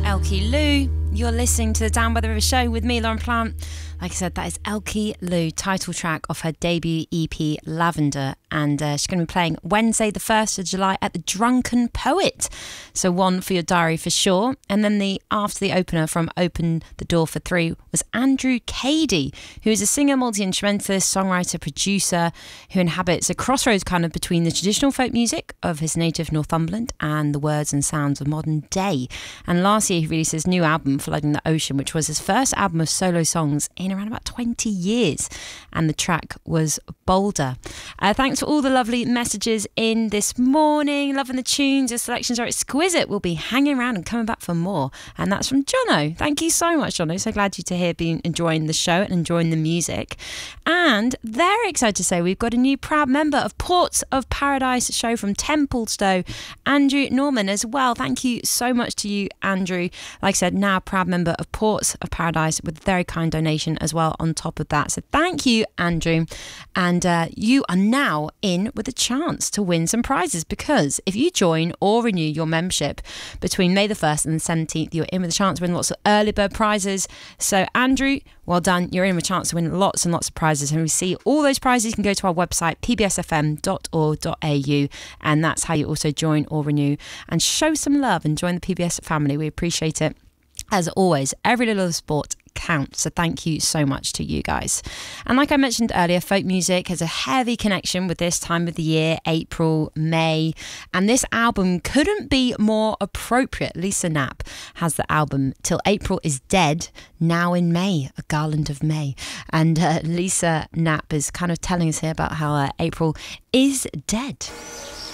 Elkie Lou. You're listening to the Down by the River show with me, Lauren Plant. Like I said, that is Elkie Lou, title track of her debut EP, Lavender. And she's going to be playing Wednesday, the 1st of July at the Drunken Poet. So one for your diary for sure. And then after the opener from Open the Door for Three was Andrew Cady, who is a singer, multi-instrumentalist, songwriter, producer, who inhabits a crossroads kind of between the traditional folk music of his native Northumberland and the words and sounds of modern day. And last year he released his new album, Flooding the Ocean, which was his first album of solo songs in around about 20 years. And the track was Boulder. Thanks for all the lovely messages in this morning. Loving the tunes. Your selections are exquisite. We'll be hanging around and coming back for more. And that's from Jono. Thank you so much, Jono. So glad you to hear being enjoying the show and enjoying the music. And very excited to say we've got a new proud member of Ports of Paradise show from Templestowe, Andrew Norman as well. Thank you so much to you, Andrew. Like I said, now a proud member of Ports of Paradise with a very kind donation as well on top of that. So thank you, Andrew. And you are now in with a chance to win some prizes, because if you join or renew your membership between May the 1st and the 17th, you're in with a chance to win lots of early bird prizes. So Andrew, well done. You're in with a chance to win lots and lots of prizes. And we see all those prizes. You can go to our website, pbsfm.org.au, and that's how you also join or renew and show some love and join the PBS family. We appreciate it. As always, every little sport counts. So thank you so much to you guys. And like I mentioned earlier, folk music has a heavy connection with this time of the year, April, May. And this album couldn't be more appropriate. Lisa Knapp has the album Till April is Dead, Now in May, A Garland of May. And Lisa Knapp is kind of telling us here about how April is dead.